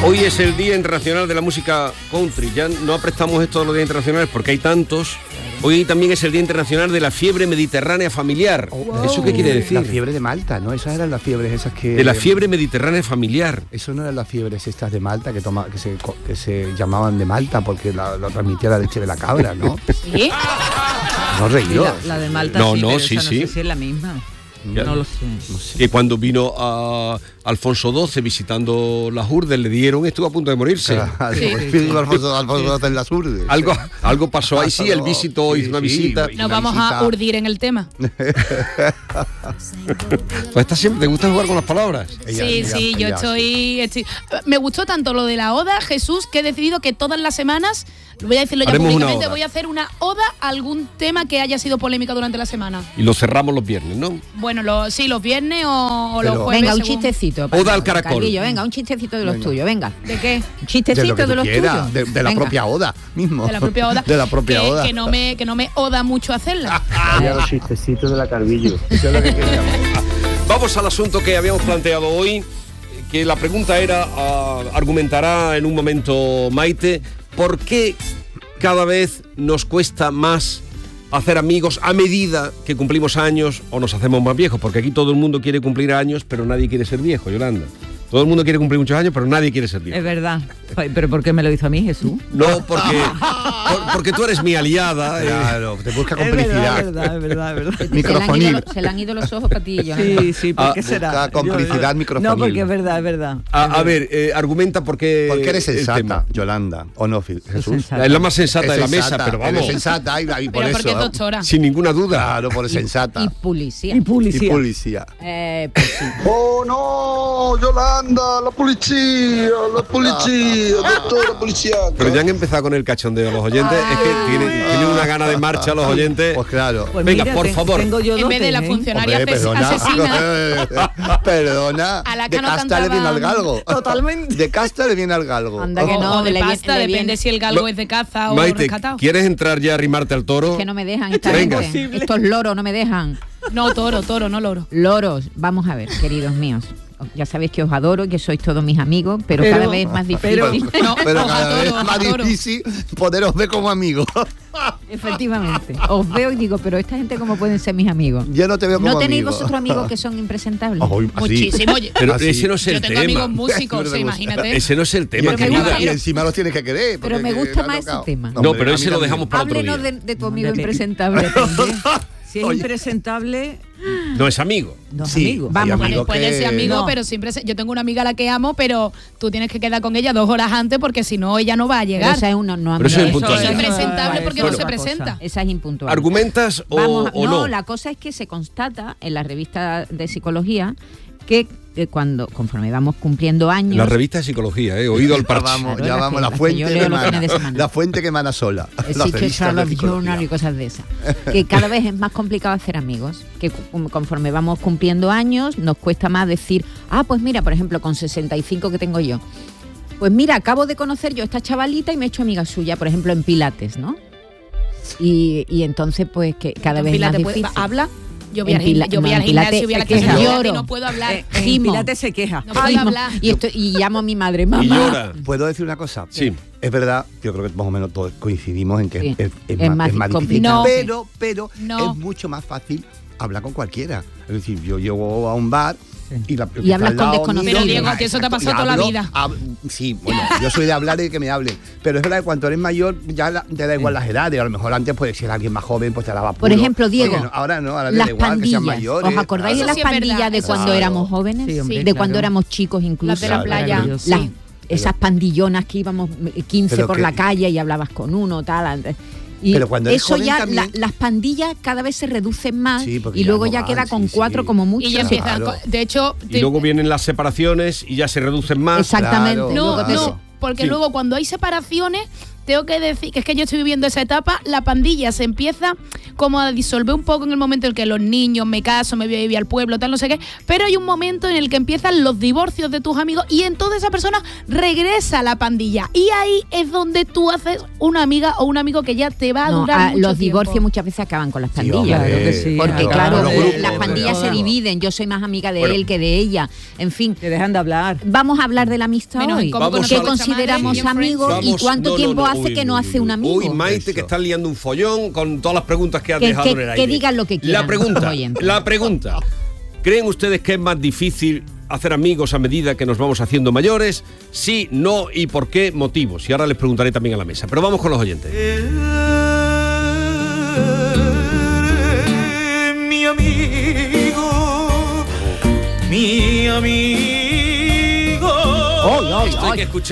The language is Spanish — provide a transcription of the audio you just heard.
Hoy es el Día Internacional de la Música Country. Ya no prestamos esto de los días internacionales porque hay tantos. Hoy también es el Día Internacional de la Fiebre Mediterránea Familiar. ¿Eso qué quiere decir? La fiebre de Malta, ¿no? Esas eran las fiebres esas que... De la Fiebre Mediterránea Familiar. Eso no eran las fiebres estas de Malta que se llamaban de Malta porque lo transmitía la leche de la cabra, ¿no? ¿Sí? No reído. La de Malta No, sí, no, pero sí, esa sí. No sé si es la misma. Ya. No lo sé. Que cuando vino a Alfonso XII visitando las Urdes, le dieron, estuvo a punto de morirse. Claro, Sí. Alfonso en las urdes. Algo pasó ahí, sí, él visitó, hizo una visita. Nos vamos a urdir en el tema. Pues ¿te gusta jugar con las palabras? Yo estoy... Me gustó tanto lo de la oda, Jesús, que he decidido que todas las semanas, voy a decirlo ya Haremos una públicamente, oda. voy a hacer una oda a algún tema que haya sido polémica durante la semana. Y lo cerramos los viernes, ¿no? Bueno, los viernes o los Pero- jueves. Venga, un según- chistecito. Oda al caracol. Carguillo, venga, un chistecito de los tuyos, venga. ¿De qué? Un chistecito de, lo que los tú quieras, tuyos. de la Venga. propia Oda mismo. De la propia oda. De la propia que, Oda. que no me oda mucho hacerla. Ya los chistecitos de la Carguillo. Eso es lo que queríamos. Vamos al asunto que habíamos planteado hoy, que la pregunta era, argumentará en un momento Maite, ¿por qué cada vez nos cuesta más hacer amigos a medida que cumplimos años o nos hacemos más viejos? Porque aquí todo el mundo quiere cumplir años, pero nadie quiere ser viejo, Yolanda. Todo el mundo quiere cumplir muchos años, pero nadie quiere ser viejo. Es verdad. ¿Pero por qué me lo hizo a mí, Jesús? No, porque tú eres mi aliada. Claro, te busca Es complicidad. verdad. Microfonía. Se le han ido los ojos para ti, yo. Sí, ¿por qué será? busca complicidad microfonil. No, porque es verdad. A ver, argumenta por qué. Porque eres el sensata, tema. Yolanda, ¿o no, Jesús? sensata. Es la más sensata de la Es mesa, sensata, pero vamos, eres sensata y por Pero eso. porque es doctora. sin ninguna duda. Claro, por sensata. Y policía. Y Y policía. policía. Pues sí. ¡Oh, no! ¡Yolanda! ¡La policía! ¡Doctora policía! Pero ya han empezado con el cachondeo los oyentes. Es que tienen una gana de marcha los oyentes. Pues claro. Pues Venga, mira, por favor. Tengo yo En vez de la dotes, ¿eh? funcionaria Hombre, asesina. Perdona. A la que De no casta le viene al cantaban. galgo. Totalmente. De casta le viene al galgo. Anda que no, o de le viene- pasta, le viene- depende si el galgo es de caza o Maite, rescatado. ¿quieres entrar ya a arrimarte al toro? Que no me dejan esta Venga. gente. Estos loros no me dejan. No, toro, no loro. Loros, vamos a ver, queridos míos. Ya sabéis que os adoro, que sois todos mis amigos, pero cada vez es más difícil. No, Pero oja, cada vez toro, es más oja, toro. difícil poderos ver como amigos. Efectivamente. Os veo y digo, pero esta gente, ¿cómo pueden ser mis amigos? Yo no te veo como ¿No tenéis amigo. vosotros amigos que son impresentables? Ay, así. Muchísimo. Pero Así. ese no es el Yo tengo tema. amigos músicos, Pero me imagínate. Ese no es el tema, Pero me querida. gusta- Y encima los tienes que querer. Pero porque me gusta te ha más ese tocado. tema. No, hombre, pero a ese mí lo también. dejamos para otro Háblenos día. de tu amigo Depende. impresentable. Si es impresentable, No es amigo. no es Sí. amigo. Hay Vamos, amigos Puede que- ser amigo, No. pero siempre yo tengo una amiga a la que amo, pero tú tienes que quedar con ella 2 horas antes porque si no ella no va a Pero llegar. esa es una no Pero eso es amiga. impuntual. Es Eso impresentable porque no es se otra cosa. presenta. Esa es impuntual. ¿Argumentas Vamos, o no? la cosa es que se constata en la revista de psicología que conforme vamos cumpliendo años, La revista de psicología, oído al Ya parche. vamos, Claro, ya es vamos, que- la es que fuente yo que leo los emana. fines de semana. La fuente que emana sola. el La Secret revista de Charlotte psicología. Journal y cosas de esas. Que cada vez es más complicado hacer amigos. Que conforme vamos cumpliendo años, nos cuesta más decir, pues mira, por ejemplo, con 65 que tengo yo. Pues mira, acabo de conocer yo a esta chavalita y me he hecho amiga suya, por ejemplo, en Pilates, ¿no? Y entonces, pues, que cada vez es más Pilates, difícil. ¿habla? Yo voy En al gimnasio, Pilates voy a la se clase de queja. Pilates y Lloro. no puedo hablar. En Gimo. Pilates se queja. No puedo Gimo. hablar. Y llamo a mi madre, mamá. Y llora. ¿Puedo decir una cosa? Sí. Es verdad, yo creo que más o menos todos coincidimos en que Sí. es más difícil. complicado. No. Pero No. es mucho más fácil hablar con cualquiera. Es decir, yo llego a un bar y, la, Y hablas al con lado desconocidos. mío, Pero, Diego, ah, que eso te ha exacto, pasado y toda la hablo, vida. sí, bueno, yo soy de hablar y que me hablen. Pero es verdad que cuando eres mayor ya te da igual las edades. A lo mejor antes puede ser alguien más joven, pues te daba Por puro. ejemplo, Diego, Oye, ahora no, ahora le las da igual que sean pandillas. mayores. ¿Os acordáis de Eso las sí es verdad, pandillas de eso cuando sí. éramos jóvenes? Sí, hombre, de claro. cuando éramos chicos incluso. Las de la playa. Maravilloso. Las- Sí. esas pandillonas que íbamos 15 Pero por que- la calle y hablabas con uno, tal. Y Pero cuando eres eso joven ya, también- las pandillas cada vez se reducen más Sí, porque y ya luego no ya van, queda con sí, 4 sí. como mucho. Y ya empiezan. Claro. De hecho, Y luego vienen las separaciones y ya se reducen más. Exactamente. Claro, No, Luego te- no, porque Sí. luego cuando hay separaciones, tengo que decir que es que yo estoy viviendo esa etapa. La pandilla se empieza como a disolver un poco en el momento en el que los niños, me caso, me voy a vivir al pueblo, tal, no sé qué, pero hay un momento en el que empiezan los divorcios de tus amigos y entonces esa persona regresa a la pandilla y ahí es donde tú haces una amiga o un amigo que ya te va a durar mucho los tiempo. divorcios muchas veces acaban con las pandillas. Claro que sí. Porque Claro, claro, los grupos, las pandillas se dividen, yo soy más amiga de él que de ella, en fin. Te dejan de hablar. Vamos a hablar de la amistad Menos hoy. en cómo Vamos ¿Qué a- consideramos Vamos, amigos y cuánto tiempo hace que no hace un amigo? Uy, Maite, Eso. que estás liando un follón con todas las preguntas que has Que- dejado que- en el que aire. digan lo que quieran los oyentes. La pregunta. ¿Creen ustedes que es más difícil hacer amigos a medida que nos vamos haciendo mayores? Sí, no y por qué motivos. Y ahora les preguntaré también a la mesa. Pero vamos con los oyentes. Mi amigo, mi amigo. Esto hay que escuchar.